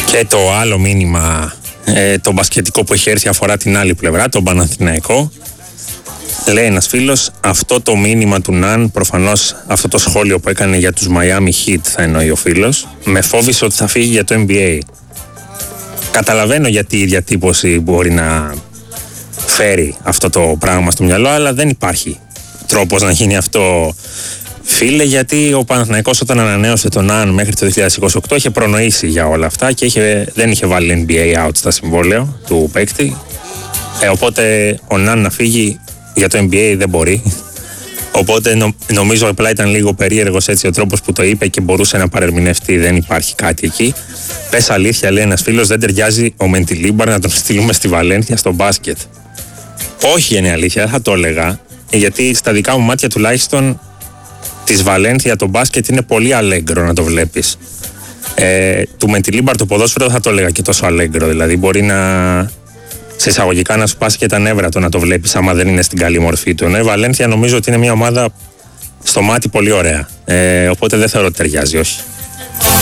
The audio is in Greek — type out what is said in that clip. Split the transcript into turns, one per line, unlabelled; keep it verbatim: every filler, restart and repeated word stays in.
Και το άλλο μήνυμα, ε, το μπασκετικό που έχει έρθει, αφορά την άλλη πλευρά, τον Παναθηναϊκό. Λέει ένας φίλος, αυτό το μήνυμα του Ναν, προφανώς αυτό το σχόλιο που έκανε για τους Miami Heat θα εννοεί ο φίλος, με φόβησε ότι θα φύγει για το N B A. Καταλαβαίνω γιατί η διατύπωση μπορεί να φέρει αυτό το πράγμα στο μυαλό, αλλά δεν υπάρχει τρόπος να γίνει αυτό, φίλε, γιατί ο Παναθηναϊκός όταν ανανέωσε τον Ναν μέχρι το δύο χιλιάδες είκοσι οκτώ είχε προνοήσει για όλα αυτά και είχε, δεν είχε βάλει N B A out στα συμβόλαιο του παίκτη. Ε, οπότε ο Ναν να φύγει για το N B A δεν μπορεί. Οπότε νο, νομίζω απλά ήταν λίγο περίεργος έτσι ο τρόπος που το είπε και μπορούσε να παρερμηνευτεί. Δεν υπάρχει κάτι εκεί. Πες αλήθεια, λέει ένας φίλος, δεν ταιριάζει ο Μεντιλίμπαρ να τον στείλουμε στη Βαλένθια στο μπάσκετ. Όχι, είναι αλήθεια, δεν θα το έλεγα. Γιατί στα δικά μου μάτια τουλάχιστον της Βαλένθια το μπάσκετ είναι πολύ αλέγκρο να το βλέπεις. Ε, του Μεντιλίμπαρ το ποδόσφαιρο δεν θα το έλεγα και τόσο αλέγκρο. Δηλαδή μπορεί να, σε εισαγωγικά, να σου πάσει και τα νεύρα το να το βλέπεις άμα δεν είναι στην καλή μορφή του. Ενώ η Βαλένθια νομίζω ότι είναι μια ομάδα στο μάτι πολύ ωραία. Ε, οπότε δεν θεωρώ ότι ταιριάζει, όχι.